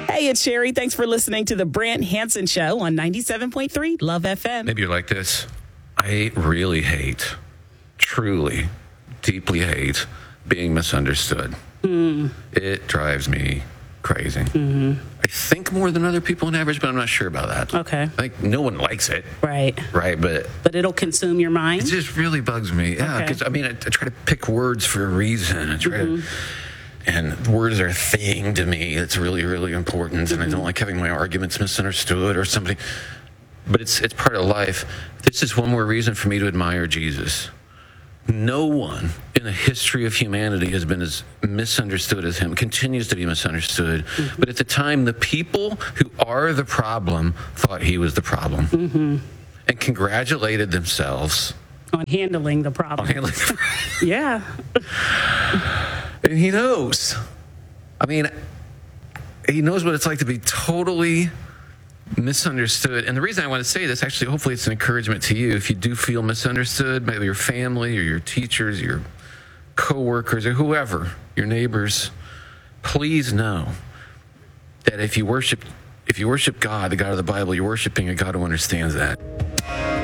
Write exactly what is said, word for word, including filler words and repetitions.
Hey, it's Sherry. Thanks for listening to the Brant Hansen Show on ninety-seven point three Love F M. Maybe you're like this. I really hate, truly, deeply hate being misunderstood. Mm. It drives me crazy. Mm-hmm. I think more than other people on average, but I'm not sure about that. Okay. Like, no one likes it. Right. Right, but... But it'll consume your mind? It just really bugs me. Yeah, because, okay. I mean, I, I try to pick words for a reason. I try mm-hmm. to... And words are a thing to me. It's really, really important. Mm-hmm. And I don't like having my arguments misunderstood or somebody... But it's it's part of life. This is one more reason for me to admire Jesus. No one in the history of humanity has been as misunderstood as him, continues to be misunderstood. Mm-hmm. But at the time, the people who are the problem thought he was the problem mm-hmm. and congratulated themselves on handling the problem. On handling the problem. Yeah. And he knows. I mean, he knows what it's like to be totally misunderstood. And the reason I want to say this, actually, hopefully it's an encouragement to you. If you do feel misunderstood, maybe your family or your teachers, your coworkers, or whoever, your neighbors, please know that if you worship, if you worship God, the God of the Bible, you're worshiping a God who understands that.